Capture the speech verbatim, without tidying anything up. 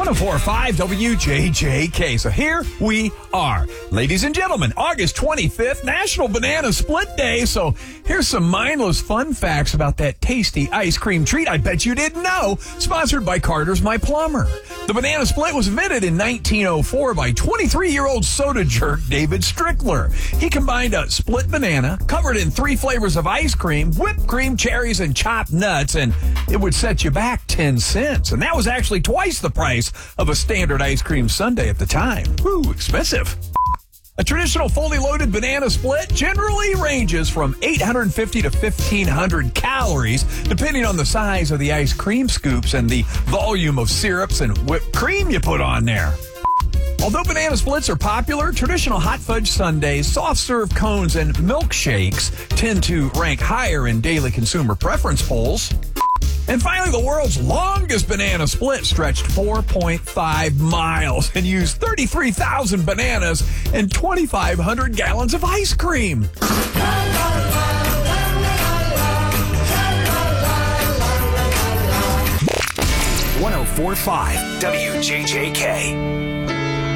one oh four point five W J J K. So here we are. Ladies and gentlemen, August twenty-fifth, National Banana Split Day. So here's some mindless fun facts about that tasty ice cream treat I bet you didn't know. Sponsored by Carter's My Plumber. The banana split was invented in nineteen oh four by twenty-three-year-old soda jerk David Strickler. He combined a split banana, covered in three flavors of ice cream, whipped cream, cherries, and chopped nuts, and it would set you back ten cents. And that was actually twice the price of a standard ice cream sundae at the time. Whew, expensive. A traditional fully loaded banana split generally ranges from eight hundred fifty to fifteen hundred calories, depending on the size of the ice cream scoops and the volume of syrups and whipped cream you put on there. Although banana splits are popular, traditional hot fudge sundaes, soft serve cones, and milkshakes tend to rank higher in daily consumer preference polls. And finally, the world's longest banana split stretched four point five miles and used thirty-three thousand bananas and twenty-five hundred gallons of ice cream. one oh four point five W J J K.